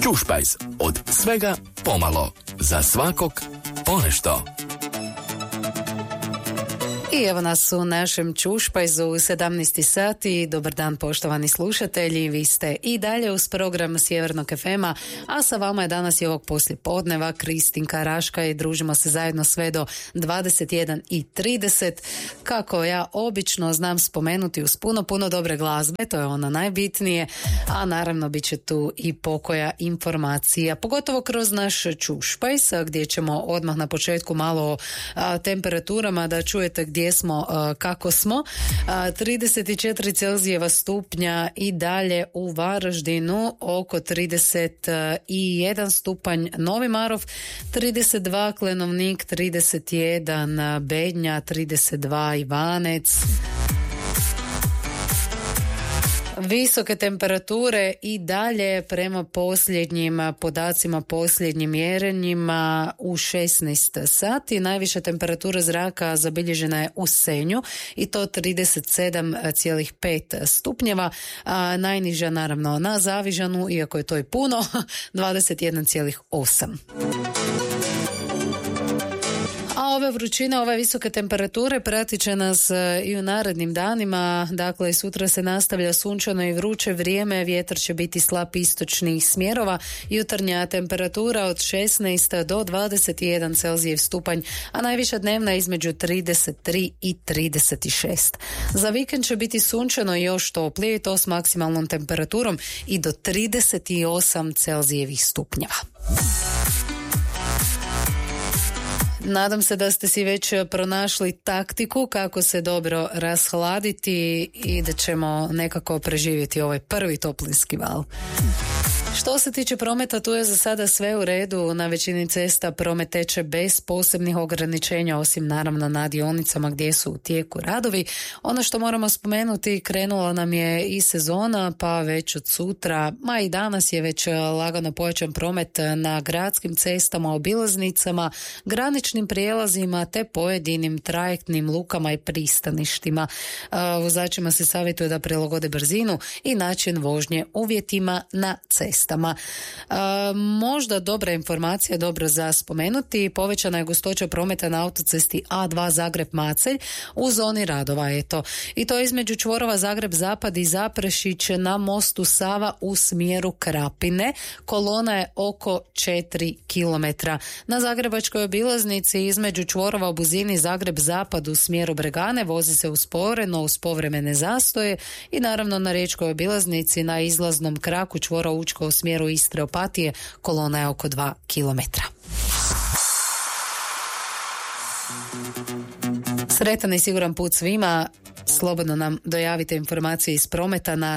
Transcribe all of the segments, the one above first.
Čušpajz, od svega pomalo, za svakog ponešto. I evo nas u našem Čušpajzu u 17 sati. Dobar dan poštovani slušatelji, vi ste i dalje uz program Sjevernog FM-a, a sa vama je danas i ovog poslijepodneva Kristinka Raška i družimo se zajedno sve do 21:30. Kako ja obično znam spomenuti, uz puno dobre glazbe, to je ono najbitnije, a naravno bit će tu i pokoja informacija, pogotovo kroz naš Čušpajz, gdje ćemo odmah na početku malo o temperaturama da čujete gdje smo, kako smo. 34 Celzijeva stupnja i dalje u Varaždinu, oko 31 stupanj Novi Marof, 32 Klenovnik, 31 Bednja, 32 Ivanec. Visoke temperature i dalje prema posljednjim podacima, posljednjim mjerenjima u 16 sati. Najviša temperatura zraka zabilježena je u Senju i to 37,5 stupnjeva. Najniža naravno na Zavižanu, iako je to i puno, 21,8. A ove vrućine, ove visoke temperature pratit će nas i u narednim danima. Dakle, sutra se nastavlja sunčano i vruće vrijeme, vjetar će biti slab istočnih smjerova, jutarnja temperatura od 16 do 21 Celzijev stupanj, a najviša dnevna između 33 i 36. Za vikend će biti sunčano i još toplije, to s maksimalnom temperaturom i do 38 Celzijevih stupnjeva. Nadam se da ste si već pronašli taktiku kako se dobro rashladiti i da ćemo nekako preživjeti ovaj prvi toplinski val. Što se tiče prometa, tu je za sada sve u redu. Na većini cesta promet teče bez posebnih ograničenja, osim naravno na dionicama gdje su u tijeku radovi. Ono što moramo spomenuti, krenula nam je i sezona, pa već od sutra, ma i danas je već lagano pojačan promet na gradskim cestama, obilaznicama, graničnim prijelazima te pojedinim trajektnim lukama i pristaništima. Vozačima se savjetuje da prilagode brzinu i način vožnje uvjetima na cesti. Možda dobra informacija, dobro za spomenuti, povećana je gustoća prometa na autocesti A2 Zagreb-Macelj u zoni radova, i to između čvorova Zagreb-Zapad i Zaprešić na mostu Sava u smjeru Krapine. Kolona je oko 4 km. Na zagrebačkoj obilaznici između čvorova u Buzini Zagreb-Zapad u smjeru Bregane vozi se usporeno uz povremene zastoje i naravno na riječkoj obilaznici na izlaznom kraku čvora Učko u smjeru Istre Opatije kolona je oko 2 km. Sretan i siguran put svima. Slobodno nam dojavite informacije iz prometa na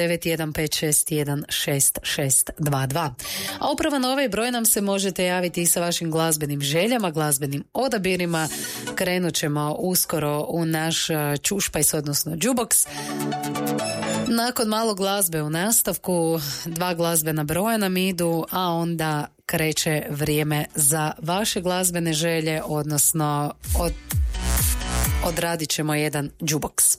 0915616622. A upravo na ovaj broj nam se možete javiti i sa vašim glazbenim željama, glazbenim odabirima. Krenut ćemo uskoro u naš Čušpajz, odnosno Jukebox. Nakon malo glazbe u nastavku, 2 glazbena broja nam idu, a onda kreće vrijeme za vaše glazbene želje, odnosno odradit ćemo jedan Jukebox.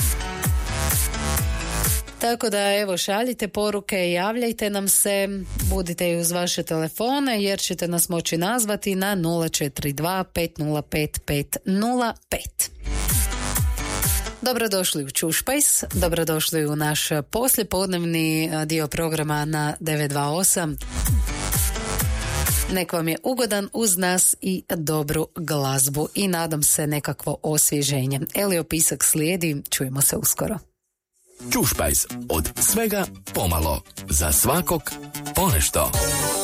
Tako da evo, šaljite poruke, javljajte nam se, budite i uz vaše telefone jer ćete nas moći nazvati na 042 505 505. Dobrodošli u Čušpajz, dobrodošli u naš poslijepodnevni dio programa na 928. Nek vam je ugodan uz nas i dobru glazbu i nadam se nekakvo osvježenje. Elio Pisak slijedi, čujemo se uskoro. Čušpajz, od svega pomalo, za svakog ponešto.